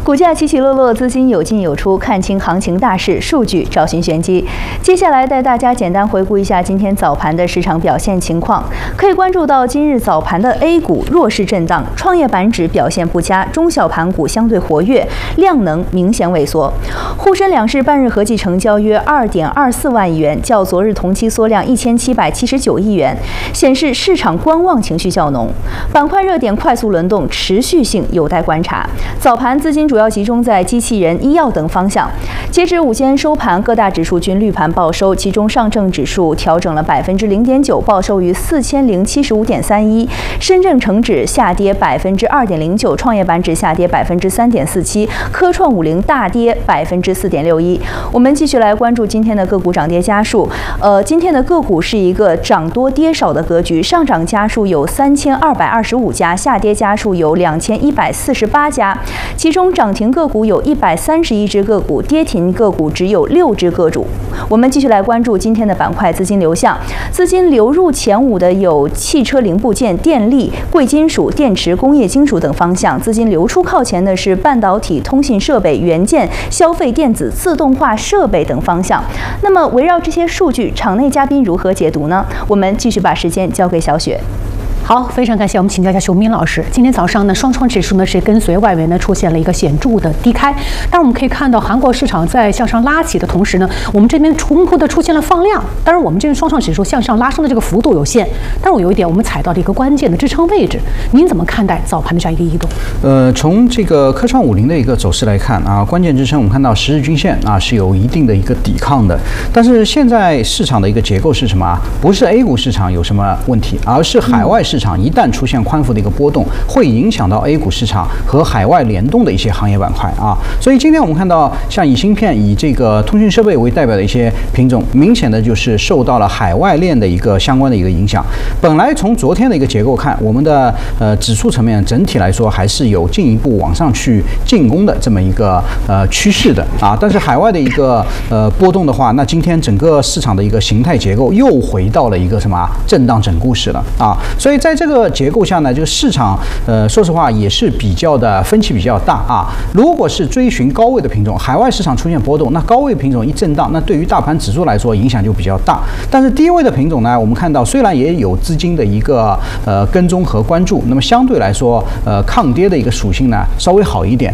股价起起落落，资金有进有出，看清行情大势，数据找寻玄机。接下来带大家简单回顾一下今天早盘的市场表现情况。可以关注到今日早盘的 A 股弱势震荡，创业板指表现不佳，中小盘股相对活跃，量能明显萎缩。沪深两市半日合计成交约2.24万亿元，较昨日同期缩量1779亿元，显示市场观望情绪较浓。板块热点快速轮动，持续性有待观察。早盘资金主要集中在机器人、医药等方向。截至午间收盘，各大指数均绿盘报收，其中上证指数调整了0.9%，报收于4075.31；深证成指下跌2.09%，创业板指下跌3.47%，科创50大跌4.61%。我们继续来关注今天的个股涨跌家数。今天的个股是一个涨多跌少的格局，上涨家数有3225家，下跌家数有2148家。其中涨停个股有131只个股，跌停个股只有6只个股。我们继续来关注今天的板块资金流向。资金流入前5的有汽车零部件、电力、贵金属、电池、工业金属等方向。资金流出靠前的是半导体、通信设备、元件、消费电子、自动化设备等方向。那么围绕这些数据，场内嘉宾如何解读呢？我们继续把时间交给小雪。 好，非常感谢我们请教一下熊斌老师。今天早上呢，双创指数呢是跟随外围呢出现了一个显著的低开，但是我们可以看到韩国市场在向上拉起的同时呢，我们这边冲突的出现了放量。当然，我们这边双创指数向上拉升的这个幅度有限，但是我有一点，我们踩到了一个关键的支撑位置。您怎么看待早盘的这样一个移动？ 从这个科创50的一个走势来看啊，关键支撑我们看到10日均线啊是有一定的一个抵抗的。但是现在市场的一个结构是什么？不是 A 股市场有什么问题，而是海外市场一旦出现宽幅的一个波动，会影响到 A 股市场和海外联动的一些行业板块啊。所以今天我们看到，像以芯片、以这个通讯设备为代表的一些品种，明显的就是受到了海外链的一个相关的一个影响。本来从昨天的一个结构看，我们的指数层面整体来说还是有进一步往上去进攻的这么一个趋势的啊。但是海外的一个波动的话，那今天整个市场的一个形态结构又回到了一个什么震荡整固式了啊。所以在这个结构下呢，这个市场说实话也是比较的分歧比较大啊。如果是追寻高位的品种，海外市场出现波动，那高位品种一震荡，那对于大盘指数来说影响就比较大。但是低位的品种呢，我们看到虽然也有资金的一个跟踪和关注，那么相对来说抗跌的一个属性呢稍微好一点